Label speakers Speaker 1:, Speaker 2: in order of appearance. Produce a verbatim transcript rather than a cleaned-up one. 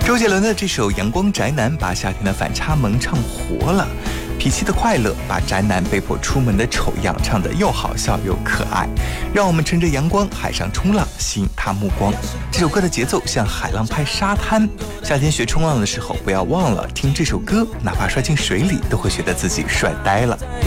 Speaker 1: 周杰伦的这首《阳光宅男》把夏天的反差萌唱活了，脾气的快乐把宅男被迫出门的丑样唱得又好笑又可爱，让我们乘着阳光海上冲浪，吸引他目光。这首歌的节奏像海浪拍沙滩，夏天学冲浪的时候不要忘了听这首歌，哪怕摔进水里都会觉得自己帅呆了。